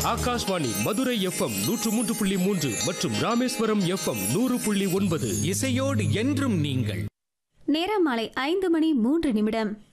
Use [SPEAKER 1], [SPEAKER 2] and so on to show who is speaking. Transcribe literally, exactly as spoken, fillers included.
[SPEAKER 1] Akashvani Madurai FM நூற்று மூன்று புள்ளி மூன்று மற்றும் ராமேஸ்வரம் எஃப்எம் நூறு புள்ளி ஒன்பது.
[SPEAKER 2] இசையோடு என்றும் நீங்கள்.
[SPEAKER 3] நேரம் மாலை ஐந்து மணி மூன்று நிமிடம்.